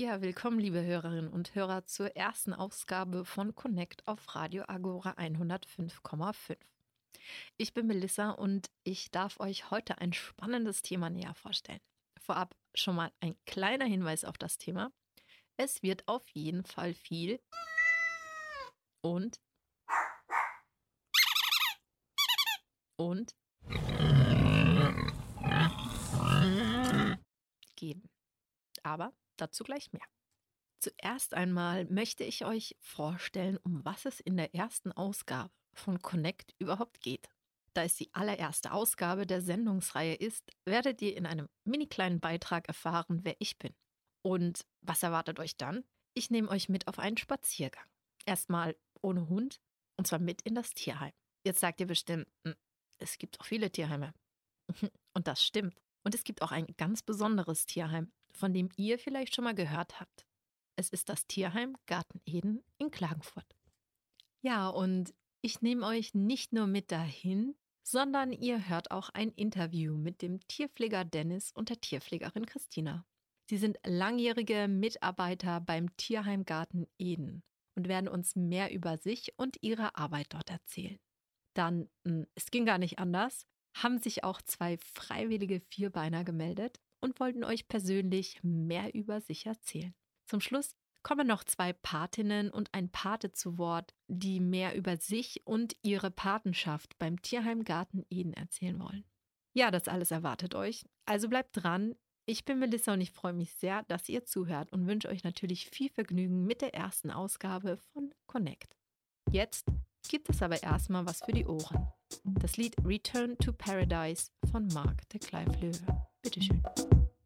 Ja, willkommen, liebe Hörerinnen und Hörer, zur ersten Ausgabe von Connect auf Radio Agora 105,5. Ich bin Melissa und ich darf euch heute ein spannendes Thema näher vorstellen. Vorab schon mal ein kleiner Hinweis auf das Thema. Es wird auf jeden Fall viel und geben. Aber dazu gleich mehr. Zuerst einmal möchte ich euch vorstellen, um was es in der ersten Ausgabe von Connect überhaupt geht. Da es die allererste Ausgabe der Sendungsreihe ist, werdet ihr in einem mini kleinen Beitrag erfahren, wer ich bin. Und was erwartet euch dann? Ich nehme euch mit auf einen Spaziergang. Erstmal ohne Hund, und zwar mit in das Tierheim. Jetzt sagt ihr bestimmt, es gibt auch viele Tierheime. Und das stimmt. Und es gibt auch ein ganz besonderes Tierheim, von dem ihr vielleicht schon mal gehört habt. Es ist das Tierheim Garten Eden in Klagenfurt. Ja, und ich nehme euch nicht nur mit dahin, sondern ihr hört auch ein Interview mit dem Tierpfleger Dennis und der Tierpflegerin Christina. Sie sind langjährige Mitarbeiter beim Tierheim Garten Eden und werden uns mehr über sich und ihre Arbeit dort erzählen. Dann, es ging gar nicht anders, haben sich auch 2 freiwillige Vierbeiner gemeldet und wollten euch persönlich mehr über sich erzählen. Zum Schluss kommen noch 2 Patinnen und ein Pate zu Wort, die mehr über sich und ihre Patenschaft beim Tierheim Garten Eden erzählen wollen. Ja, das alles erwartet euch, also bleibt dran. Ich bin Melissa und ich freue mich sehr, dass ihr zuhört und wünsche euch natürlich viel Vergnügen mit der ersten Ausgabe von Connect. Jetzt gibt es aber erstmal was für die Ohren. Das Lied Return to Paradise von Mark de Clive Löwe. Bitteschön.